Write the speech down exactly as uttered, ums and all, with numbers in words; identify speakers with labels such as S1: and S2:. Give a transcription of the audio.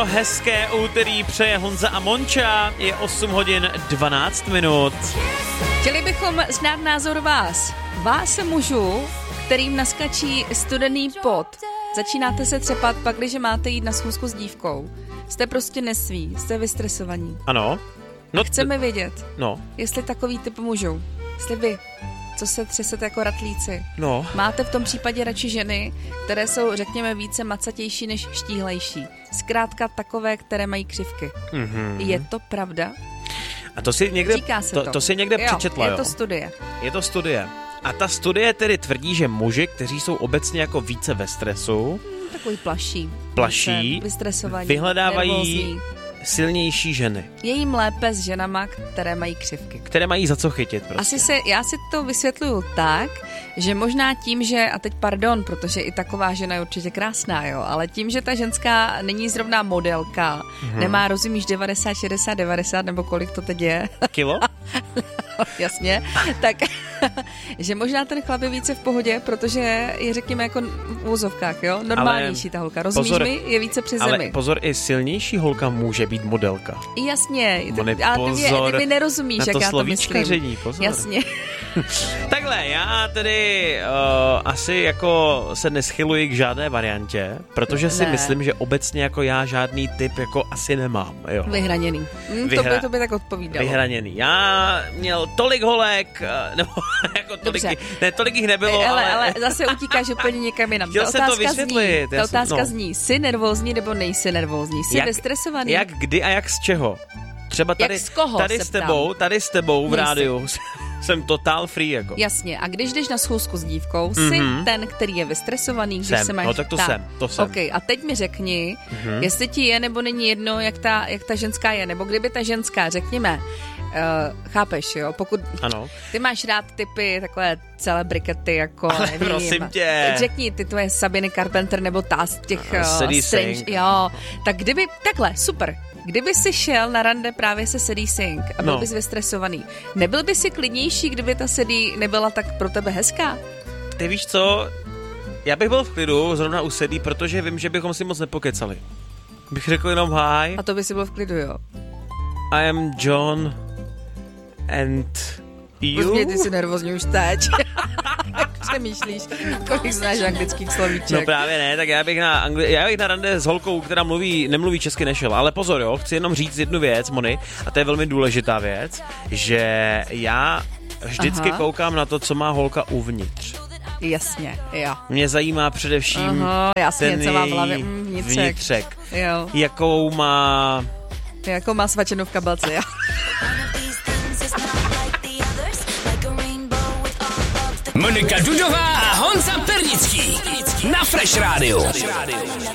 S1: Hezké úterý přeje Honza a Monča, je osm hodin dvanáct minut.
S2: Chtěli bychom znát názor vás. Vás mužů, kterým naskačí studený pot. Začínáte se třepat, pak, když máte jít na schůzku s dívkou. Jste prostě nesví, jste vystresovaní.
S1: Ano.
S2: No, chceme vědět,
S1: no.
S2: jestli takový typ mužů, jestli vy, co se třesete jako ratlíci,
S1: no.
S2: máte v tom případě radši ženy, které jsou, řekněme, více macatější než štíhlejší. Zkrátka takové, které mají křivky.
S1: Mm-hmm.
S2: Je to pravda?
S1: A to si někde,
S2: Říká se
S1: to,
S2: to.
S1: to si někde
S2: jo,
S1: přečetla,
S2: je
S1: jo?
S2: to studie.
S1: Je to studie. A ta studie tedy tvrdí, že muži, kteří jsou obecně jako více ve stresu,
S2: Hmm, takový plaší.
S1: plaší,
S2: vystresovaní,
S1: vyhledávají
S2: nervózní.
S1: silnější ženy.
S2: Je jim lépe s ženama, které mají křivky.
S1: Které mají za co chytit prostě.
S2: Asi se, já si to vysvětluju tak, že možná tím, že, a teď pardon, protože i taková žena je určitě krásná, jo, ale tím, že ta ženská není zrovna modelka, hmm. nemá, rozumíš, devadesát, šedesát, devadesát, nebo kolik to teď je?
S1: Kilo?
S2: Jasně, tak, že možná ten chlap je více v pohodě, protože je, řekněme, jako v úzovkách, jo, normálnější ta holka, rozumíš pozor, mi, je více při zemi.
S1: Ale pozor, i silnější holka může být modelka.
S2: Jasně,
S1: Mone,
S2: ale ty, ty, ty nerozumíš, jak já to myslím.
S1: Pozor.
S2: Jasně.
S1: Takhle, já tedy uh, asi jako se neschyluji k žádné variantě, protože si
S2: ne.
S1: myslím, že obecně jako já žádný typ jako asi nemám. Jo.
S2: Vyhraněný. Hm,
S1: Vyhra...
S2: To by to by tak odpovídalo.
S1: Vyhraněný. Já měl tolik holek, nebo jako tolik, ne, tolik jich nebylo,
S2: ale,
S1: ale...
S2: ale zase utíkáš úplně někam jinam.
S1: Chtěl jsem to vysvětlit.
S2: Zní, ta otázka
S1: jsem, no.
S2: zní, jsi nervózní nebo nejsi nervózní? Jsi
S1: jak,
S2: vystresovaný?
S1: Jak, kdy a jak z čeho? Třeba tady,
S2: jak z koho,
S1: tady s tebou, tady s tebou v rádiu jsem total free jako.
S2: Jasně, a když jdeš na schůzku s dívkou,
S1: mm-hmm.
S2: jsi ten, který je vystresovaný, když
S1: jsem.
S2: se máš...
S1: No tak to
S2: tak.
S1: jsem, to jsem.
S2: OK, a teď mi řekni,
S1: mm-hmm.
S2: jestli ti je nebo není jedno, jak ta, jak ta ženská je, nebo kdyby ta ženská, řekněme, uh, chápeš, jo, pokud
S1: ano.
S2: ty máš rád typy, takové celebrikety, jako,
S1: ale
S2: nevím.
S1: prosím tě.
S2: Řekni, ty tvoje Sabiny Carpenter, nebo ta z těch uh,
S1: Sadie
S2: Strange,
S1: Sink.
S2: jo, tak kdyby, takhle, super. Kdyby jsi šel na rande právě se Sadie Sink a byl
S1: no.
S2: bys vystresovaný, nebyl by si klidnější, kdyby ta Sadie nebyla tak pro tebe hezká?
S1: Ty víš co, já bych byl v klidu zrovna u Sadie, protože vím, že bychom si moc nepokecali. Bych řekl jenom hi.
S2: A to by si byl v klidu, jo?
S1: I am John and you.
S2: Pozmě, ty jsi nervózní už teď. Jak přemýšlíš, kolik znáš anglických slovíček?
S1: No právě ne, tak já bych na, angli- já bych na rande s holkou, která mluví, nemluví česky, nešel. Ale pozor, jo, chci jenom říct jednu věc, Moni, a to je velmi důležitá věc, že já vždycky Aha. koukám na to, co má holka uvnitř.
S2: Jasně, jo.
S1: Mě zajímá především
S2: Aha, jasně,
S1: ten
S2: co má v hlavě, mm, vnitřek.
S1: vnitřek.
S2: Jo.
S1: Jakou má...
S2: Jakou má svačenu v kabelce, jo.
S3: Monika Dudová a Honza Pernický na Fresh Rádiu.